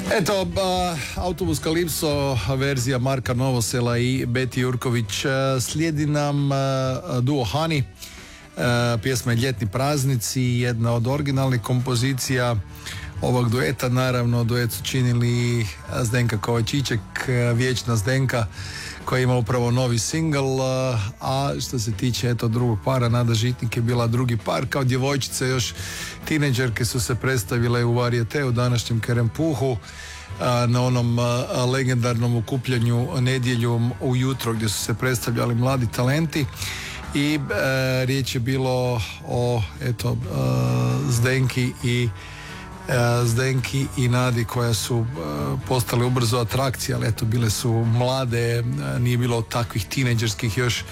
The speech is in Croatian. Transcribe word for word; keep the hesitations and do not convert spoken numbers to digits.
Eto, ba, autobus Kalipso, verzija Marka Novosela i Beti Jurković. Slijedi nam duo Hani, pjesma je Ljetni praznici, jedna od originalnih kompozicija ovog dueta. Naravno, duet su činili Zdenka Kovačiček, vječna Zdenka, koja ima upravo novi singl, a što se tiče eto drugog para, Nada Žitnik je bila drugi par. Kao djevojčice još tineđerke su se predstavile u Varijeteu, današnjem Kerempuhu, na onom legendarnom okupljanju nedjeljom ujutro gdje su se predstavljali mladi talenti i e, riječ je bilo o eto e, Zdenki i Zdenki i Nadi koja su postale ubrzo atrakcije, ali eto bile su mlade, nije bilo takvih tineđerskih još